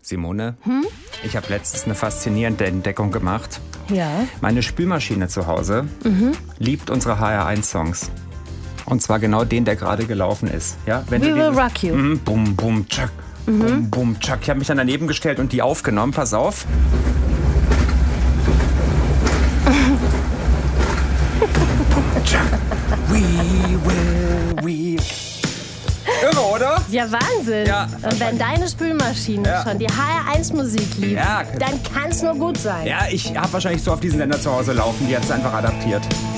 Simone, ich habe letztens eine faszinierende Entdeckung gemacht. Ja. Meine Spülmaschine zu Hause liebt unsere HR1-Songs. Und zwar genau den, der gerade gelaufen ist. Ja, wenn We Will Rock You. Bum, bum, tschak. Bum, bum, tschak. Ich habe mich dann daneben gestellt und die aufgenommen. Pass auf. We will. Irre, oder? Ja, Wahnsinn. Ja, und wenn deine Spülmaschine schon die HR1-Musik liebt, Ja. dann kann es nur gut sein. Ja, ich habe wahrscheinlich so auf diesen Sender zu Hause laufen. Die hat es einfach adaptiert.